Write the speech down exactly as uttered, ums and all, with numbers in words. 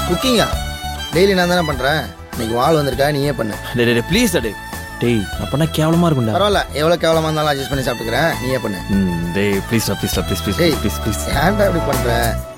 குக்கிங்கா? Daily நான் தானே பண்ணுறேன். இன்னைக்கு வாள் வந்திருக்கா, நீயே பண்ணு. டே டே ப்ளீஸ் டே டேய் அப்பனா கேவலமாக இருக்கும்டா. பரவாயில்ல, எவ்வளோ கேவலமாக இருந்தாலும் அட்ஜஸ்ட் பண்ணி சாப்பிட்டுக்கிறேன். நீயே பண்ணு. ம் டேய் ப்ளீஸ் ப்ளீஸ் ப்ளீஸ் ப்ளீஸ் டேய் ப்ளீஸ் ப்ளீஸ் ஏன்டா இப்படி பண்ணுற?